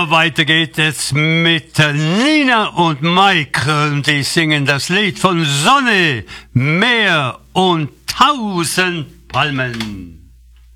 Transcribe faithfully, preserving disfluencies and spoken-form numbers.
So, weiter geht es mit Nina und Mike. Und die singen das Lied von Sonne, Meer und tausend Palmen.